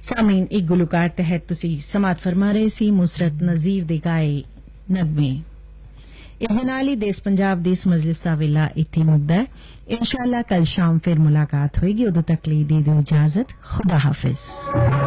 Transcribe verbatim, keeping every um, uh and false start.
सामीन एक गुलकार तहत तुसी समात फरमा रहे सी मुसरत नज़ीर दे गाए नगमे। इस दे नाल ही देश पंजाब दी इस मजलिस दा वेला इत्थे मुकदा है। इंशाअल्लाह कल शाम फिर मुलाकात होएगी। उदों तक लिए दे दो इजाजत। खुदा हाफिज।